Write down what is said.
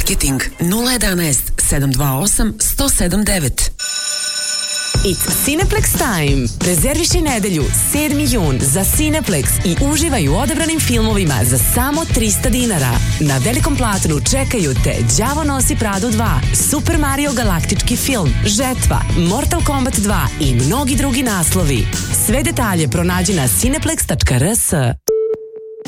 Marketing 011 728 107 It's Cineplex Time. Rezerviši nedelju, 7. jun za Cineplex i uživaj u odabranim filmovima za samo 300 dinara. Na velikom platnu čekaju te Đavo nosi Pradu 2, Super Mario galaktički film, Žetva, Mortal Kombat 2 i mnogi drugi naslovi. Sve detalje pronađi na cineplex.rs.